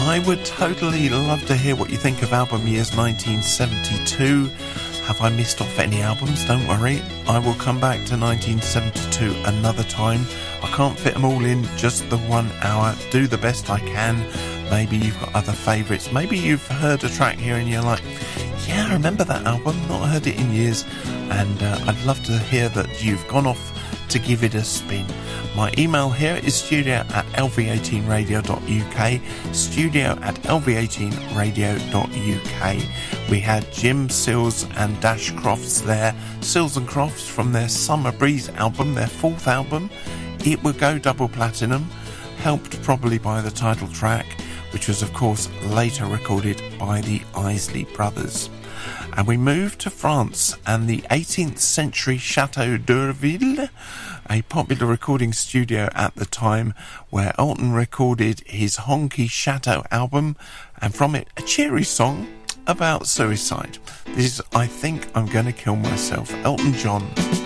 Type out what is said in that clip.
I would totally love to hear what you think of album years 1972. Have I missed off any albums? Don't worry, I will come back to 1972 another time. I can't fit them all in just the 1 hour. Do the best I can. Maybe you've got other favourites. Maybe you've heard a track here and you're like, yeah, I remember that album, not heard it in years. And I'd love to hear that you've gone off to give it a spin. My email here is studio@lv18radio.uk, studio@lv18radio.uk. We had Jim Sills and Dash Crofts there, Sills and Crofts from their Summer Breeze album, their 4th album. It would go double platinum, helped probably by the title track, which was of course later recorded by the Isley Brothers. And we moved to France and the 18th century Chateau d'Urville, a popular recording studio at the time where Elton recorded his Honky Chateau album, and from it a cheery song about suicide. This is I Think I'm Gonna Kill Myself, Elton John.